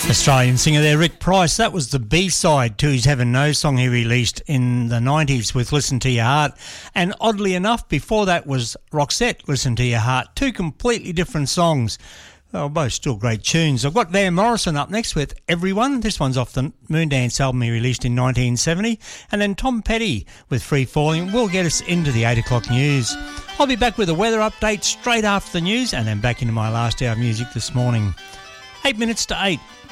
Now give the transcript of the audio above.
Australian singer there, Rick Price. That was the B-side to his Heaven Knows song he released in the 90s with Listen to Your Heart. And oddly enough, before that was Roxette, Listen to Your Heart. Two completely different songs. Oh, both still great tunes. I've got Van Morrison up next with Everyone. This one's off the Moondance album he released in 1970. And then Tom Petty with Free Falling will get us into the 8 o'clock news. I'll be back with a weather update straight after the news and then back into my last hour of music this morning. 8 minutes to 8.